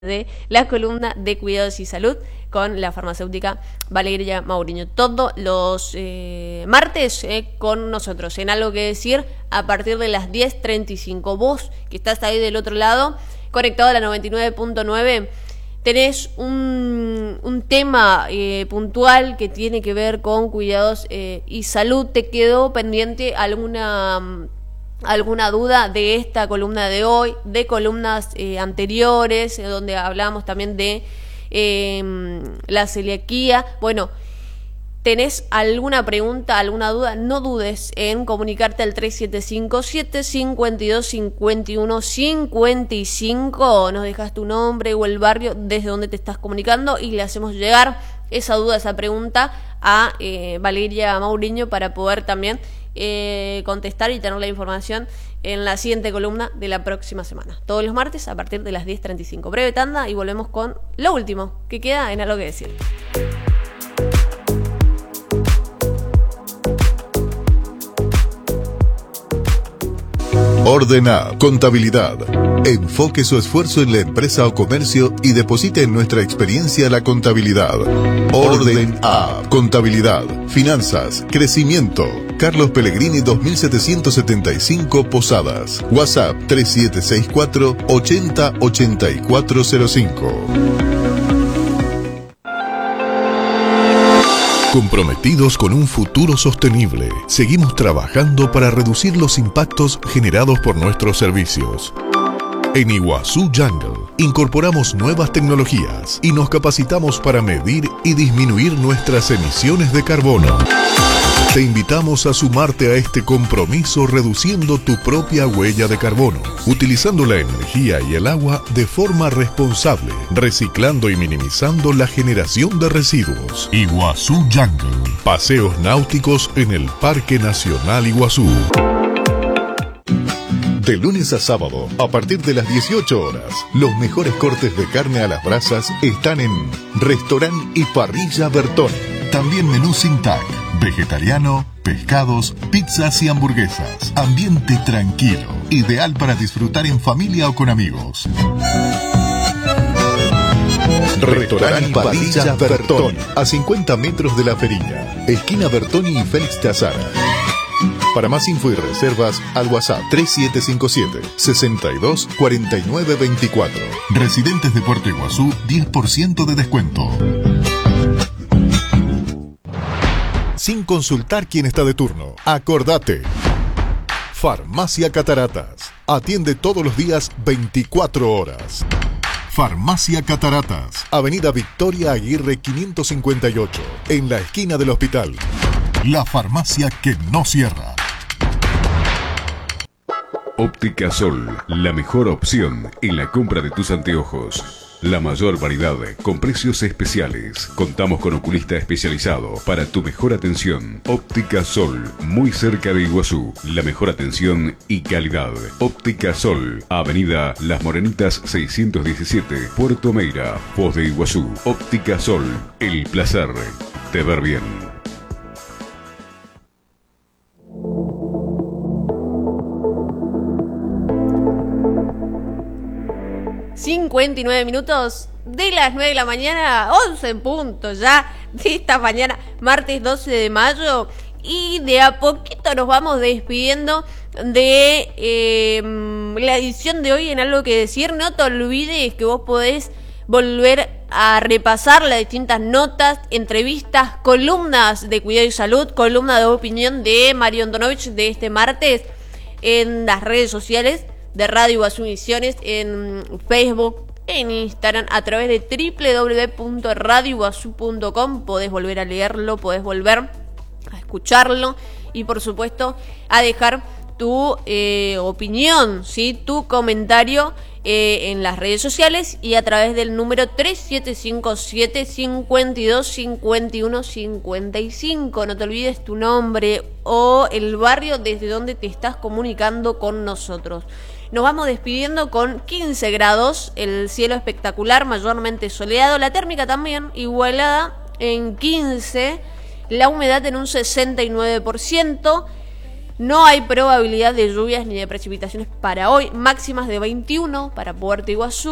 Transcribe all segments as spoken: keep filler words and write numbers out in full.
de la columna de cuidados y salud con la farmacéutica Valeria Mauriño. Todos los eh, martes eh, con nosotros en Algo que Decir a partir de las diez treinta y cinco. Vos que estás ahí del otro lado, conectado a la noventa y nueve punto nueve, tenés un, un tema eh, puntual que tiene que ver con cuidados eh, y salud. ¿Te quedó pendiente alguna... alguna duda de esta columna de hoy, de columnas eh, anteriores, eh, donde hablábamos también de eh, la celiaquía? Bueno, ¿tenés alguna pregunta, alguna duda? No dudes en comunicarte al tres siete cinco, siete cinco dos, cinco uno cinco cinco. Nos dejas tu nombre o el barrio desde donde te estás comunicando y le hacemos llegar esa duda, esa pregunta a eh, Valeria Mauriño para poder también Eh, contestar y tener la información en la siguiente columna de la próxima semana. Todos los martes a partir de las diez treinta y cinco. Breve tanda y volvemos con lo último que queda en Algo que Decir. Ordena Contabilidad. Enfoque su esfuerzo en la empresa o comercio y deposite en nuestra experiencia la contabilidad. Orden A. Contabilidad, finanzas, crecimiento. Carlos Pellegrini dos mil setecientos setenta y cinco Posadas. WhatsApp tres siete seis cuatro, ochenta, ochenta y cuatro cero cinco. Comprometidos con un futuro sostenible, seguimos trabajando para reducir los impactos generados por nuestros servicios. En Iguazú Jungle incorporamos nuevas tecnologías y nos capacitamos para medir y disminuir nuestras emisiones de carbono. Te invitamos a sumarte a este compromiso reduciendo tu propia huella de carbono, utilizando la energía y el agua de forma responsable, reciclando y minimizando la generación de residuos. Iguazú Jungle. Paseos náuticos en el Parque Nacional Iguazú. De lunes a sábado, a partir de las dieciocho horas, los mejores cortes de carne a las brasas están en Restaurant y Parrilla Bertoni. También menú sin tag, vegetariano, pescados, pizzas y hamburguesas. Ambiente tranquilo, ideal para disfrutar en familia o con amigos. Restaurant y Parrilla Bertoni, a cincuenta metros de la Feriña, esquina Bertoni y Félix de Azara. Para más info y reservas, al WhatsApp tres siete cinco siete, sesenta y dos, cuarenta y nueve veinticuatro. Residentes de Puerto Iguazú, diez por ciento de descuento. Sin consultar quién está de turno, acordate. Farmacia Cataratas. Atiende todos los días veinticuatro horas. Farmacia Cataratas. Avenida Victoria Aguirre quinientos cincuenta y ocho, en la esquina del hospital. La farmacia que no cierra. Óptica Sol, la mejor opción en la compra de tus anteojos. La mayor variedad con precios especiales. Contamos con oculista especializado para tu mejor atención. Óptica Sol, muy cerca de Iguazú. La mejor atención y calidad. Óptica Sol, Avenida Las Morenitas seiscientos diecisiete, Puerto Meira, Foz de Iguazú. Óptica Sol, el placer de ver bien. cincuenta y nueve minutos de las nueve de la mañana, once en punto ya de esta mañana, martes doce de mayo, y de a poquito nos vamos despidiendo de eh, la edición de hoy en Algo que Decir. No te olvides que vos podés volver a repasar las distintas notas, entrevistas, columnas de cuidado y salud, columna de opinión de Mario Antonovich de este martes en las redes sociales de Radio Iguazú Misiones, en Facebook, en Instagram, a través de doble u doble u doble u punto radio iguazú punto com. Podés volver a leerlo, podés volver a escucharlo y por supuesto a dejar tu eh, opinión, ¿sí? Tu comentario eh, en las redes sociales y a través del número tres siete cinco siete, cincuenta y dos, cincuenta y uno, cincuenta y cinco. No te olvides tu nombre o el barrio desde donde te estás comunicando con nosotros. Nos vamos despidiendo con quince grados, el cielo espectacular, mayormente soleado, la térmica también igualada en quince, la humedad en un sesenta y nueve por ciento, no hay probabilidad de lluvias ni de precipitaciones para hoy, máximas de veintiuno para Puerto Iguazú,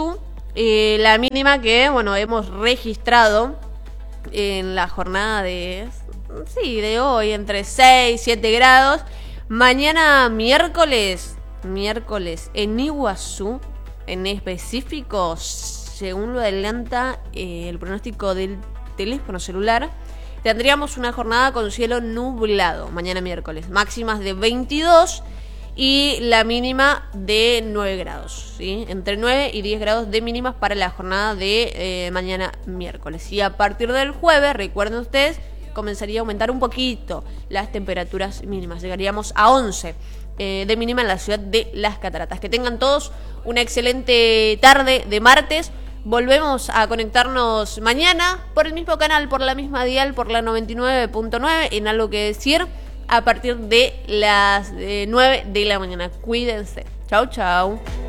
Eh, la mínima que, bueno, hemos registrado en la jornada de, sí, de hoy, entre seis, siete grados. Mañana miércoles, miércoles en Iguazú, en específico, según lo adelanta eh, el pronóstico del teléfono celular, tendríamos una jornada con cielo nublado mañana miércoles, máximas de veintidós y la mínima de nueve grados, ¿sí? Entre nueve y diez grados de mínimas para la jornada de eh, mañana miércoles. Y a partir del jueves, recuerden ustedes, comenzaría a aumentar un poquito las temperaturas mínimas, llegaríamos a once eh, de mínima en la ciudad de Las Cataratas. Que tengan todos una excelente tarde de martes. Volvemos a conectarnos mañana por el mismo canal, por la misma dial, por la noventa y nueve punto nueve, en Algo que Decir, a partir de las eh, nueve de la mañana. Cuídense. Chau, chau.